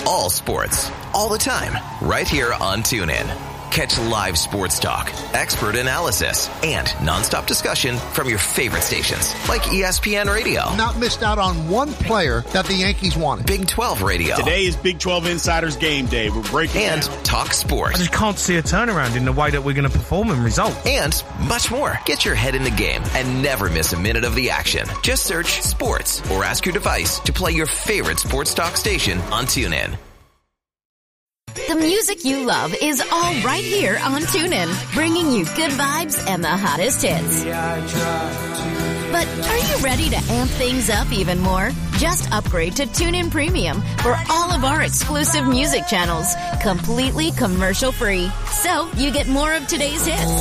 all sports, all the time, right here on TuneIn. Catch live sports talk, expert analysis, and nonstop discussion from your favorite stations, like ESPN Radio. Not missed out on one player that the Yankees wanted. Big 12 Radio. Today is Big 12 Insiders Game Day. We're breaking and down. Talk Sports. I just can't see a turnaround in the way that we're going to perform and result. And much more. Get your head in the game and never miss a minute of the action. Just search sports or ask your device to play your favorite sports talk station on TuneIn. The music you love is all right here on TuneIn, bringing you good vibes and the hottest hits. But are you ready to amp things up even more? Just upgrade to TuneIn Premium for all of our exclusive music channels, completely commercial-free. So you get more of today's hits,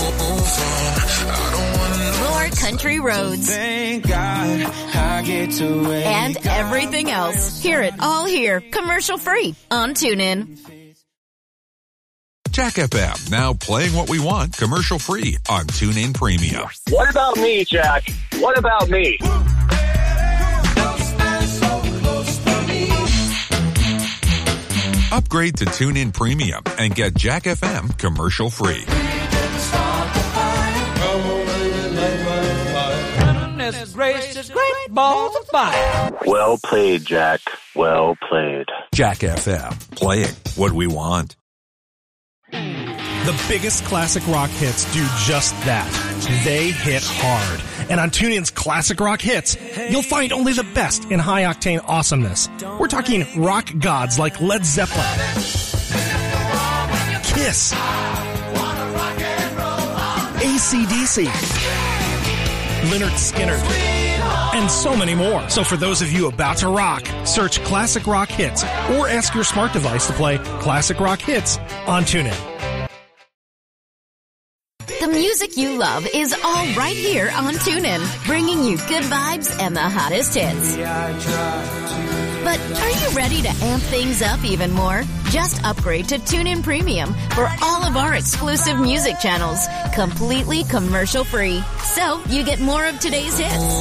more country roads, thank God I get to and everything else. Hear it all here, commercial-free on TuneIn. Jack FM, now playing what we want, commercial-free on TuneIn Premium. What about me, Jack? What about me? Upgrade to TuneIn Premium and get Jack FM commercial-free. Well played, Jack. Well played. Jack FM, playing what we want. The biggest classic rock hits do just that. They hit hard. And on TuneIn's Classic Rock Hits, you'll find only the best in high-octane awesomeness. We're talking rock gods like Led Zeppelin, Kiss, AC/DC, Lynyrd Skynyrd, and so many more. So for those of you about to rock, search Classic Rock Hits or ask your smart device to play Classic Rock Hits on TuneIn. The music you love is all right here on TuneIn, bringing you good vibes and the hottest hits. But are you ready to amp things up even more? Just upgrade to TuneIn Premium for all of our exclusive music channels, completely commercial-free. So you get more of today's hits,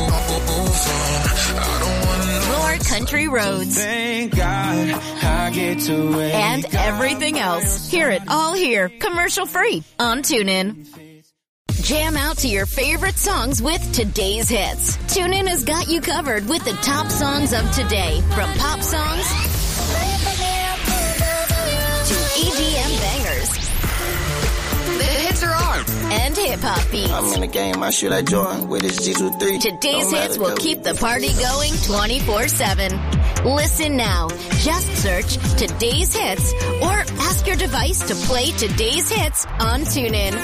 more country roads, thank God I get to and everything else. Hear it all here, commercial-free on TuneIn. Jam out to your favorite songs with today's hits. TuneIn has got you covered with the top songs of today, from pop songs to EDM bangers. The hits are on. And hip-hop beats. I'm in the game, I shoot like Jordan with his G23. Today's hits will keep the party going 24/7. Listen now. Just search Today's Hits or ask your device to play Today's Hits on TuneIn.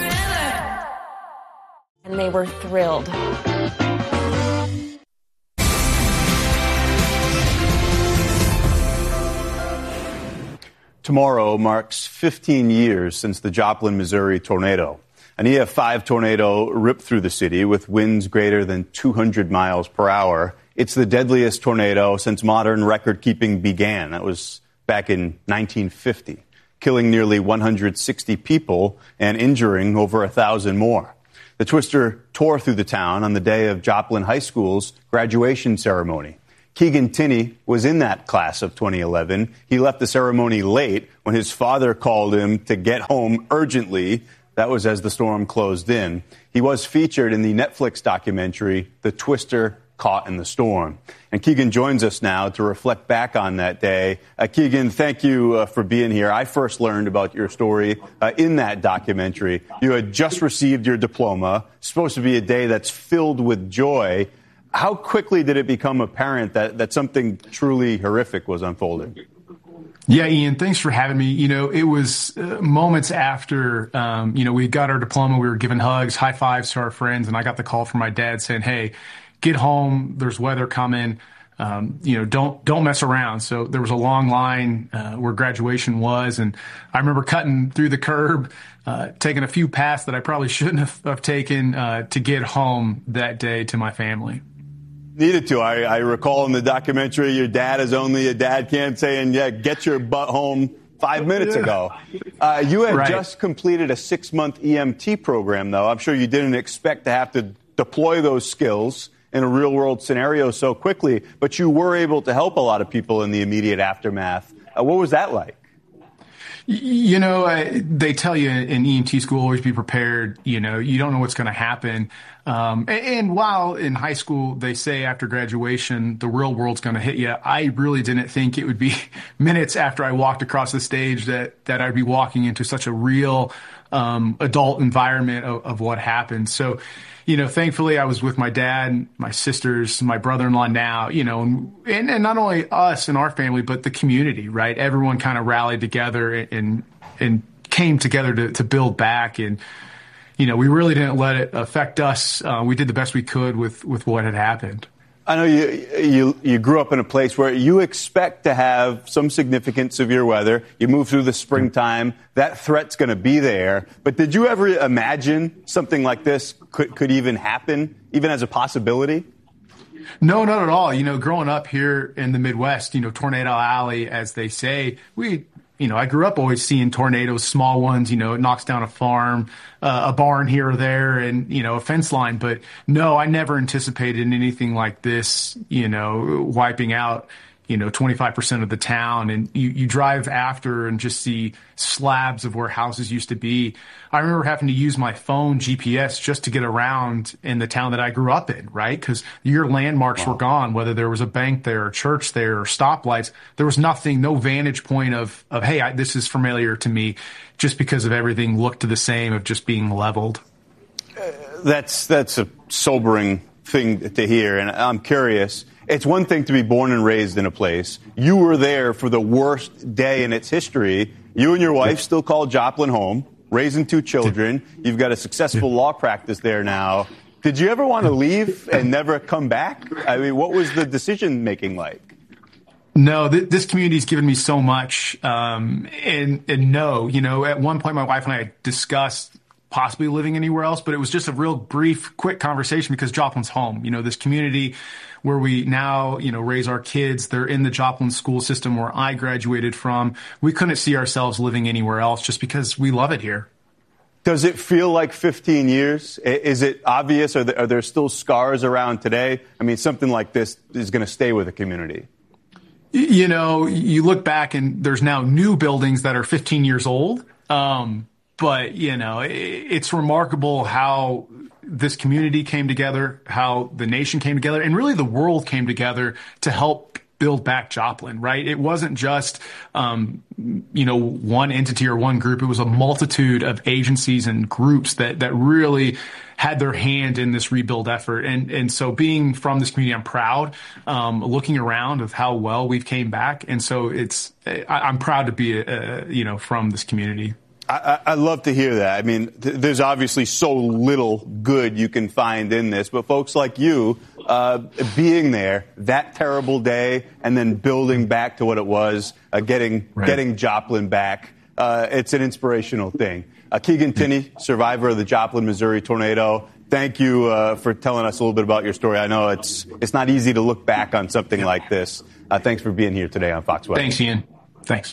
And they were thrilled. Tomorrow marks 15 years since the Joplin, Missouri tornado. An EF5 tornado ripped through the city with winds greater than 200 miles per hour. It's the deadliest tornado since modern record-keeping began. That was back in 1950, killing nearly 160 people and injuring over 1,000 more. The twister tore through the town on the day of Joplin High School's graduation ceremony. Keegan Tinney was in that class of 2011. He left the ceremony late when his father called him to get home urgently. That was as the storm closed in. He was featured in the Netflix documentary, The Twister Caught in the Storm. And Keegan joins us now to reflect back on that day. Keegan, thank you for being here. I first learned about your story in that documentary. You had just received your diploma, supposed to be a day that's filled with joy. How quickly did it become apparent that something truly horrific was unfolding? Yeah, Ian, thanks for having me. You know, it was moments after, we got our diploma, we were giving hugs, high fives to our friends, and I got the call from my dad saying, hey, get home, there's weather coming, don't mess around. So there was a long line where graduation was, and I remember cutting through the curb, taking a few paths that I probably shouldn't have taken to get home that day to my family. Needed to. I recall in the documentary, your dad is only a dad can saying, yeah, get your butt home 5 minutes ago. You had just completed a 6-month EMT program, though. I'm sure you didn't expect to have to deploy those skills in a real-world scenario so quickly, but you were able to help a lot of people in the immediate aftermath. What was that like? You know, they tell you in EMT school, always be prepared. You know, you don't know what's going to happen. And while in high school, they say after graduation, the real world's going to hit you, I really didn't think it would be minutes after I walked across the stage that I'd be walking into such a real adult environment of what happened. So, you know, thankfully I was with my dad, my sisters, my brother-in-law now, you know, and not only us and our family, but the community, right? Everyone kind of rallied together and came together to build back. And, you know, we really didn't let it affect us. We did the best we could with what had happened. I know you grew up in a place where you expect to have some significant severe weather. You move through the springtime. That threat's going to be there. But did you ever imagine something like this could even happen, even as a possibility? No, not at all. You know, growing up here in the Midwest, you know, Tornado Alley, as they say, I grew up always seeing tornadoes, small ones, you know, it knocks down a farm, a barn here or there, and, you know, a fence line. But no, I never anticipated anything like this, you know, wiping out, you know, 25% of the town. And you drive after and just see slabs of where houses used to be. I remember having to use my phone GPS just to get around in the town that I grew up in, right? Because your landmarks were gone, whether there was a bank there, a church there, or stoplights. There was nothing, no vantage point of hey, this is familiar to me, just because of everything looked the same, of just being leveled. That's a sobering thing to hear, and I'm curious. It's one thing to be born and raised in a place. You were there for the worst day in its history. You and your wife still call Joplin home, raising 2 children. You've got a successful law practice there now. Did you ever want to leave and never come back? I mean, what was the decision-making like? No, this community's given me so much. And no, you know, at one point my wife and I discussed possibly living anywhere else, but it was just a real brief, quick conversation because Joplin's home. You know, this community where we now, you know, raise our kids, they're in the Joplin school system where I graduated from. We couldn't see ourselves living anywhere else just because we love it here. Does it feel like 15 years? Is it obvious? Are there still scars around today? I mean, something like this is going to stay with the community. You know, you look back and there's now new buildings that are 15 years old. But, you know, it's remarkable how this community came together, how the nation came together, and really the world came together to help build back Joplin, right? It wasn't just, you know, one entity or one group. It was a multitude of agencies and groups that really had their hand in this rebuild effort. And so being from this community, I'm proud, looking around of how well we've came back. And so I'm proud to be, you know, from this community. I love to hear that. I mean, there's obviously so little good you can find in this, but folks like you, being there that terrible day and then building back to what it was, getting Joplin back, it's an inspirational thing. Keegan Tinney, survivor of the Joplin, Missouri tornado. Thank you for telling us a little bit about your story. I know it's not easy to look back on something like this. Thanks for being here today on Fox Weather. Thanks, Ian. Thanks.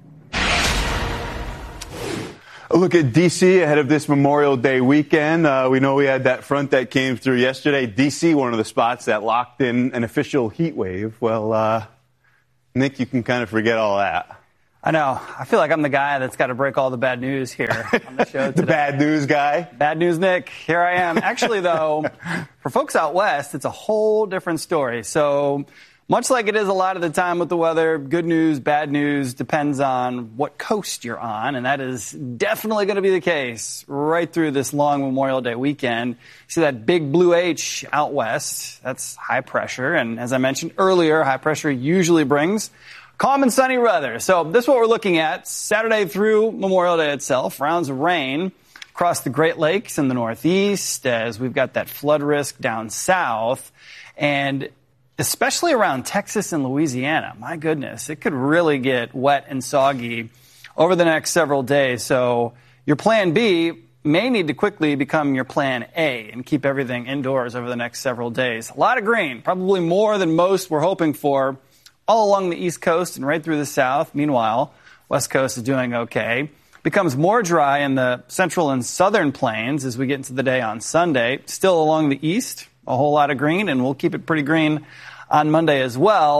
A look at D.C. ahead of this Memorial Day weekend. We know we had that front that came through yesterday. D.C., one of the spots that locked in an official heat wave. Well, Nick, you can kind of forget all that. I know. I feel like I'm the guy that's got to break all the bad news here on the show today. The bad news guy? Bad news, Nick. Here I am. Actually, though, for folks out west, it's a whole different story. So much like it is a lot of the time with the weather, good news, bad news, depends on what coast you're on, and that is definitely going to be the case right through this long Memorial Day weekend. See that big blue H out west, that's high pressure, and as I mentioned earlier, high pressure usually brings calm and sunny weather. So this is what we're looking at Saturday through Memorial Day itself, rounds of rain across the Great Lakes in the northeast as we've got that flood risk down south, and especially around Texas and Louisiana. My goodness, it could really get wet and soggy over the next several days. So your plan B may need to quickly become your plan A and keep everything indoors over the next several days. A lot of green, probably more than most were hoping for, all along the East Coast and right through the South. Meanwhile, West Coast is doing okay. Becomes more dry in the central and southern plains as we get into the day on Sunday. Still along the east, a whole lot of green, and we'll keep it pretty green on Monday as well.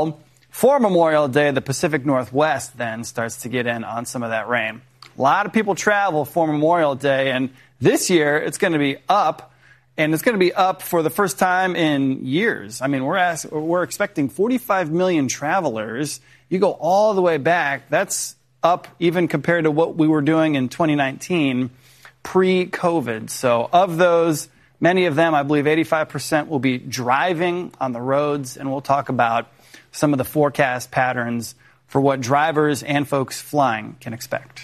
For Memorial Day, the Pacific Northwest then starts to get in on some of that rain. A lot of people travel for Memorial Day, and this year it's going to be up, and it's going to be up for the first time in years. I mean, we're expecting 45 million travelers. You go all the way back, that's up even compared to what we were doing in 2019 pre-COVID. So of those, many of them, I believe 85% will be driving on the roads, and we'll talk about some of the forecast patterns for what drivers and folks flying can expect.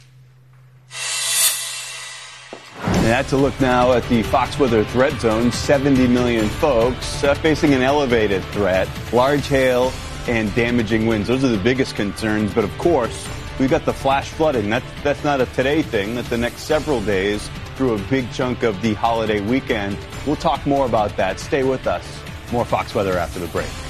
And that's a look now at the Fox Weather threat zone. 70 million folks facing an elevated threat, large hail and damaging winds. Those are the biggest concerns. But, of course, we've got the flash flooding. That's not a today thing. That's the next several days through a big chunk of the holiday weekend. We'll talk more about that. Stay with us. More Fox Weather after the break.